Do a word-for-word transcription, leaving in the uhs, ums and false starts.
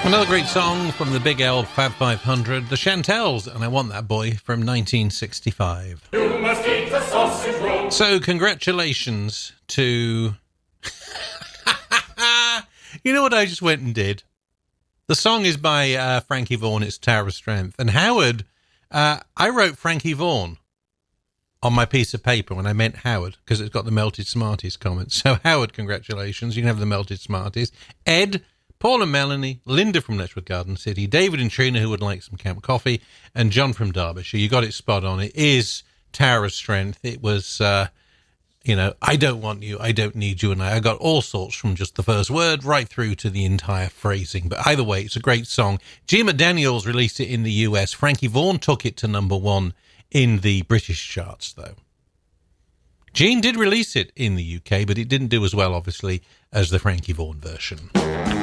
Another great song from the Big L Fab five hundred, The Chantels, and I Want That Boy from nineteen sixty-five. You must eat the sausage roll. So, congratulations to... You know what I just went and did? The song is by uh, Frankie Vaughan, it's Tower of Strength. And Howard, uh, I wrote Frankie Vaughan on my piece of paper when I meant Howard, because it's got the Melted Smarties comment. So, Howard, congratulations. You can have the Melted Smarties. Ed... Paul and Melanie, Linda from Letchworth Garden City, David and Trina, who would like some camp coffee, and John from Derbyshire. You got it spot on. It is Tower of Strength. It was, uh, you know, I don't want you, I don't need you, and I, I got all sorts from just the first word right through to the entire phrasing. But either way, it's a great song. Gina Daniels released it in the U S. Frankie Vaughan took it to number one in the British charts, though. Gene did release it in the U K, but it didn't do as well, obviously, as the Frankie Vaughan version.